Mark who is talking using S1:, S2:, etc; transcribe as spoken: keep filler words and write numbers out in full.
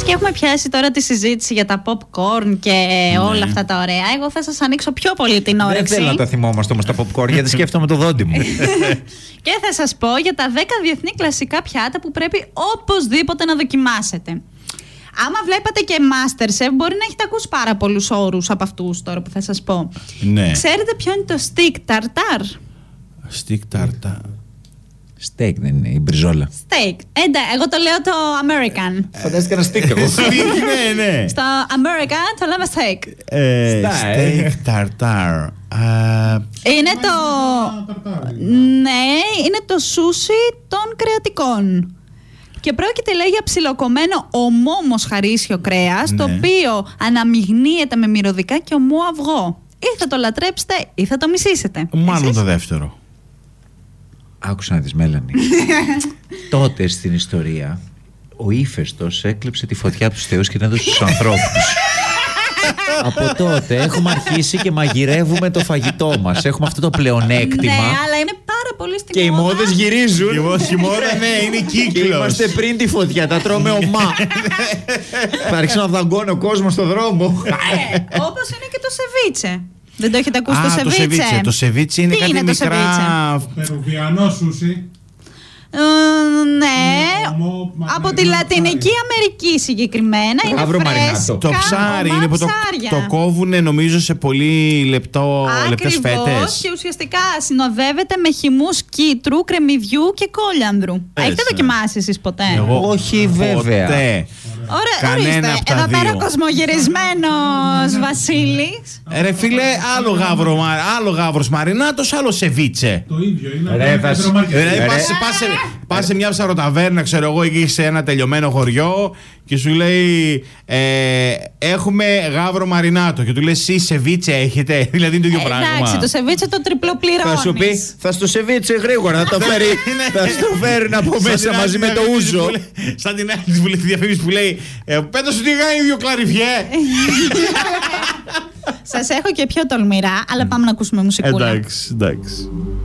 S1: και έχουμε πιάσει τώρα τη συζήτηση για τα popcorn και ναι. όλα αυτά τα ωραία, εγώ θα σας ανοίξω πιο πολύ την όρεξη.
S2: Δεν θέλω να τα θυμόμαστε όμως τα popcorn, γιατί σκέφτομαι το δόντι μου.
S1: Και θα σας πω για τα δέκα διεθνή κλασικά πιάτα που πρέπει οπωσδήποτε να δοκιμάσετε. Άμα βλέπατε και MasterChef, μπορεί να έχετε ακούσει πάρα πολλούς όρους από αυτούς τώρα που θα σας πω.
S3: Ναι.
S1: Ξέρετε ποιο είναι το stick tartar?
S3: Stick tartar.
S2: Steak δεν είναι, η μπριζόλα.
S1: Steak. Έντα, εγώ το λέω το American.
S2: Φαντάστηκα ένα steak εγώ.
S3: Ναι, ναι.
S1: Στο American το λέμε steak.
S3: Ε, Steak tartar.
S1: Είναι το... Ναι, είναι το σούσι των κρεατικών. Και πρόκειται, λέει, για ψιλοκομμένο ομό μοσχαρίσιο κρέας,
S3: Ναι.
S1: το οποίο αναμειγνύεται με μυρωδικά και ομό αυγό. Ή θα το λατρέψετε ή θα το μισήσετε.
S3: Μάλλον
S1: Εσείς?
S3: το δεύτερο.
S2: Άκουσα να δεις, Μέλανη. Τότε στην ιστορία ο Ήφαιστος έκλεψε τη φωτιά από τους θεούς και την έδωσε στους ανθρώπους. Από τότε έχουμε αρχίσει και μαγειρεύουμε το φαγητό μας. Έχουμε αυτό το πλεονέκτημα.
S1: Ναι, αλλά είναι πάρα πολύ στην
S2: Και οι μόδες γυρίζουν.
S3: Η μόδα, ναι, είναι
S2: Και
S3: κύκλος.
S2: είμαστε πριν τη φωτιά, τα τρώμε ομά. Θα αρχίσω να δαγκώνει ο κόσμος στο δρόμο.
S1: Ε, όπως είναι και το σεβίτσε. Δεν το έχετε ακούσει?
S3: Α,
S1: το
S3: το
S1: σεβίτσε.
S3: σεβίτσε. Το σεβίτσε είναι
S1: Τι
S3: κάτι
S1: είναι το
S3: μικρά.
S4: Περουβιανό σούσι.
S1: Ε, ναι,
S4: Ομό,
S1: από τη
S4: μαγειρεμένο
S1: Λατινική Αμερική συγκεκριμένα. Είναι
S2: Μαύρο μαρινάτο.
S1: φρέσκα,
S3: Το ψάρι
S1: ομά
S3: είναι που το,
S1: ψάρια.
S3: το κόβουνε νομίζω σε πολύ λεπτό, λεπτές
S1: Ακριβώς,
S3: φέτες.
S1: και ουσιαστικά συνοδεύεται με χυμούς κίτρου, κρεμμυδιού και κόλιανδρου. Έχετε δοκιμάσει εσείς ποτέ?
S3: Εγώ
S2: Όχι, βέβαια.
S3: ποτέ.
S1: Ωραία,
S3: Κανένα
S1: ορίστε,
S3: από τα
S1: εδώ πέρα
S3: δύο.
S1: κοσμογυρισμένος Βασίλης.
S3: Ρε φίλε, άλλο, γάβρο, μα- άλλο γάβρος μαρινάτος, άλλο σεβίτσε.
S4: Το ίδιο είναι.
S2: Ρε,
S4: από το
S2: θα σου-
S4: μάρκετ.
S3: Δηλαδή
S2: Ρε.
S3: πας, πας σε, πας σε μια ψαροταβέρνα, ξέρω εγώ, εκεί σε ένα τελειωμένο χωριό και σου λέει ε, έχουμε γάβρο μαρινάτο και του λέει εσύ σεβίτσε έχετε, δηλαδή είναι το ίδιο
S1: Ε,
S3: πράγμα.
S1: εντάξει, το σεβίτσε το τριπλοπληρώνεις.
S2: Θα σου πει, θα στο σεβίτσε γρήγορα, θα το φέρει, θα στο φέρει από
S3: Σαν
S2: μέσα
S3: την
S2: μαζί
S3: άλλη
S2: με το
S3: διαφήμιση
S2: ούζο.
S3: που λέει- Σαν την άλλη της βουλευτή διαφήμιση που λέει ε, πέτω σου τηγάνι δύο κλαριφιέ.
S1: Σας έχω και πιο τολμηρά, αλλά πάμε να ακούσουμε μουσικούλα.
S3: Εντάξει, εντάξει.